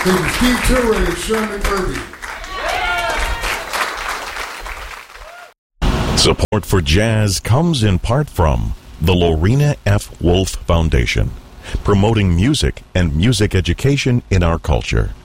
Thank you, Steve Tilray and Sherman Irby. Support for jazz comes in part from the Lorena F. Wolf Foundation, promoting music and music education in our culture.